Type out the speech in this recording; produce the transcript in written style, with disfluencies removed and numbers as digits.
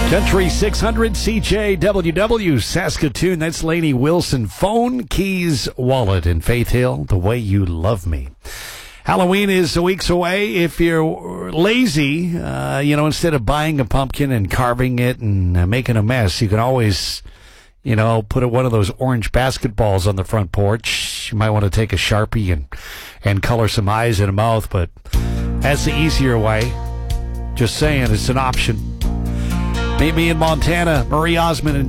Country 600 CJWW Saskatoon. That's Lainey Wilson. Phone, keys, wallet in Faith Hill. The way you love me. Halloween is weeks away. If you're lazy, instead of buying a pumpkin and carving it and making a mess, you can always, put one of those orange basketballs on the front porch. You might want to take a Sharpie and color some eyes and a mouth, but that's the easier way. Just saying, it's an option. Meet me in Montana. Marie Osmond and